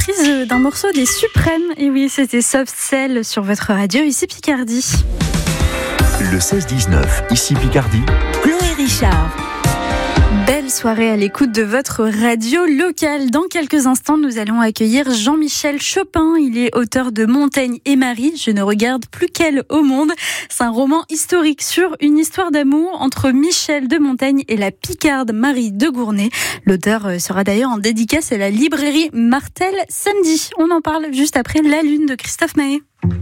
Prise d'un morceau des Suprêmes. Et oui, c'était Soft Cell sur votre radio, ici Picardie. Le 16-19, ici Picardie. Chloé Richard. Belle soirée à l'écoute de votre radio locale. Dans quelques instants, nous allons accueillir Jean-Michel Chopin. Il est auteur de Montaigne et Marie. Je ne regarde plus qu'elle au monde. C'est un roman historique sur une histoire d'amour entre Michel de Montaigne et la Picarde Marie de Gournay. L'auteur sera d'ailleurs en dédicace à la librairie Martel samedi. On en parle juste après La Lune de Christophe Maé.